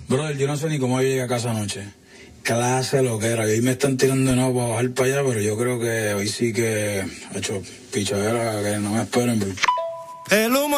Brother, yo no sé ni cómo llegué a casa anoche. Clase lo que era. Y hoy me están tirando de nuevo para bajar para allá, pero yo creo que hoy sí que he hecho pichadera, que no me esperen. El humo